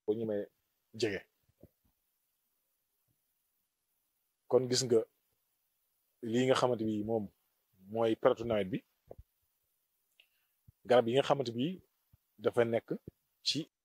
ko ñu may jege kon gis nga lii nga xamante bi moom mooy période nawet bi garab yi nga xamante bi dafa nekk ci